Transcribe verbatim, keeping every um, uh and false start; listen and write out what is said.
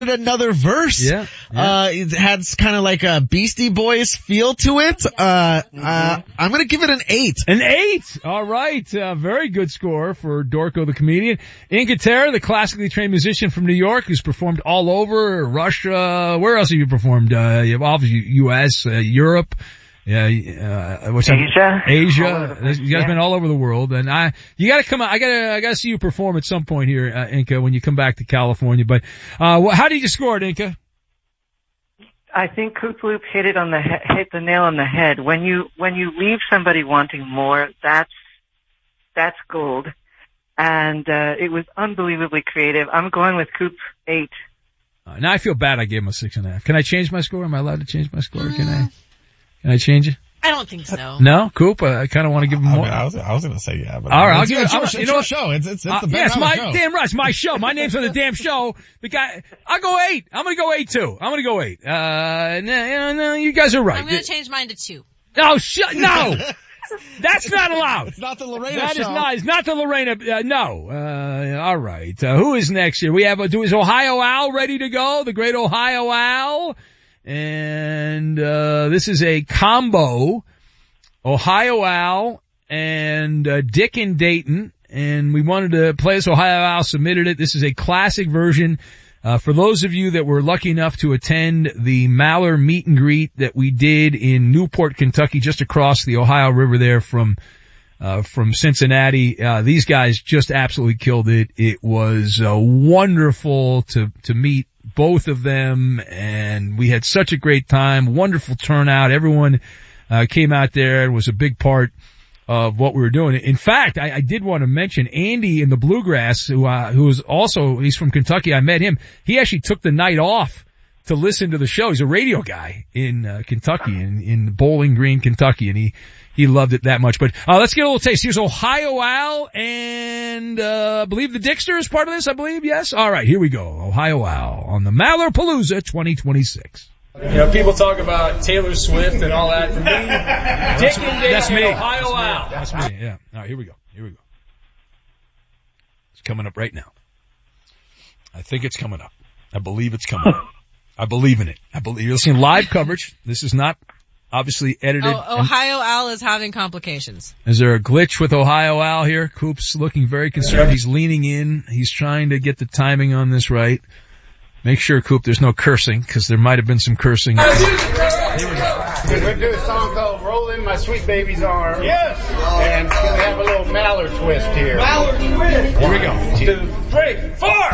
another verse. Yeah, yeah. Uh, it had kind of like a Beastie Boys feel to it. Uh, mm-hmm. uh, I'm gonna give it an eight. An eight! Alright, uh, very good score for Dorco the comedian. Inca Terra, the classically trained musician from New York who's performed all over Russia. Where else have you performed? Uh, you've obviously U S, uh, Europe. Yeah, uh, what's Asia. Asia. You guys yeah. been all over the world, and I, you gotta come out, I gotta, I gotta see you perform at some point here, uh, Inca, when you come back to California. But, uh, how did you score it, Inca? I think Coop Loop hit it on the he- hit the nail on the head. When you, when you leave somebody wanting more, that's, that's gold. And, uh, it was unbelievably creative. I'm going with Coop eight. Uh, now I feel bad I gave him a six and a half. Can I change my score? Am I allowed to change my score? Can I? Can I change it? I don't think so. No? Coop, uh, I kind of want to give him more. I, mean, I was, I was going to say yeah, but. All right, I'll it's, give it's it, your, I'm, it's you your know what? show. It's, it's, it's uh, the yeah, it's my, show. damn right, it's my show. My name's on the damn show. The guy, I'll go eight. I'm gonna go eight too. I'm gonna go eight. Uh, no, no, you guys are right. I'm gonna change mine to two. No, shut, no! That's not allowed. It's not the Lorena that show. That is not, it's not the Lorena, uh, no. Uh, alright. Uh, who is next here? We have, uh, do, is Ohio Al ready to go? The great Ohio Al. And, uh, this is a combo. Ohio Al and, uh, Dick in Dayton. And we wanted to play this. Ohio Al submitted it. This is a classic version. Uh, for those of you that were lucky enough to attend the Maller meet and greet that we did in Newport, Kentucky, just across the Ohio River there from, uh, from Cincinnati, uh, these guys just absolutely killed it. It was, uh, wonderful to, to meet both of them, and we had such a great time. Wonderful turnout. Everyone, uh, came out there and was a big part of what we were doing. In fact, I, I did want to mention Andy in the Bluegrass, who, uh, who is also, he's from Kentucky. I met him. He actually took the night off to listen to the show. He's a radio guy in, uh, Kentucky, in, in Bowling Green, Kentucky, and he, he loved it that much. But, uh, let's get a little taste. Here's Ohio Al, and, uh, I believe the Dixter is part of this, I believe, yes? Alright, here we go. Ohio Al on the Mallerpalooza twenty twenty-six. You know, people talk about Taylor Swift and all that. For me, Dick and Dayton, that's me. Ohio Al. That's me, yeah. All right, here we go. Here we go. It's coming up right now. I think it's coming up. I believe it's coming up. I believe in it. I believe you're listening live coverage. This is not obviously edited. Oh, Ohio Al is having complications. Is there a glitch with Ohio Al here? Coop's looking very concerned. He's leaning in. He's trying to get the timing on this right. Make sure, Coop, there's no cursing, because there might have been some cursing. We're going to do a song called Rollin' My Sweet Baby's Arms. Yes. And we have a little Maller twist here. Maller twist. Here we go. Two, three, four.